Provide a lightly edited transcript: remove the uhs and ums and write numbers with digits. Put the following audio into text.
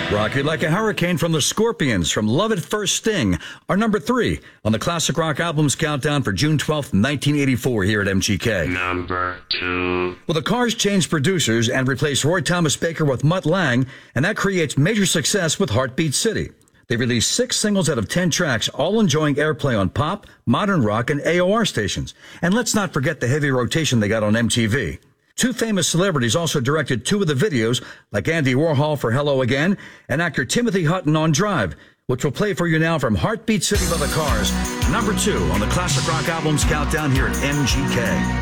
Rock You Like a Hurricane from the Scorpions from Love at First Sting are number 3 on the Classic Rock Albums Countdown for June 12th, 1984 here at MGK. Number 2. Well, the Cars changed producers and replaced Roy Thomas Baker with Mutt Lange, and that creates major success with Heartbeat City. They released 6 singles out of 10 tracks, all enjoying airplay on pop, modern rock, and AOR stations. And let's not forget the heavy rotation they got on MTV. 2 famous celebrities also directed 2 of the videos, like Andy Warhol for Hello Again and actor Timothy Hutton on Drive, which we'll play for you now from Heartbeat City by the Cars, number 2 on the Classic Rock Albums Countdown here at MGK.